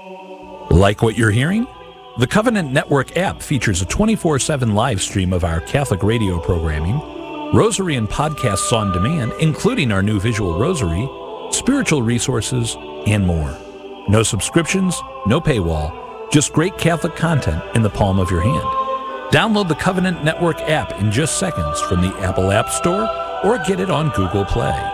Like what you're hearing? The Covenant Network app features a 24/7 live stream of our Catholic radio programming, Rosary and podcasts on demand, including our new visual rosary, spiritual resources, and more. No subscriptions, no paywall, just great Catholic content in the palm of your hand. Download the Covenant Network app in just seconds from the Apple App Store or get it on Google Play.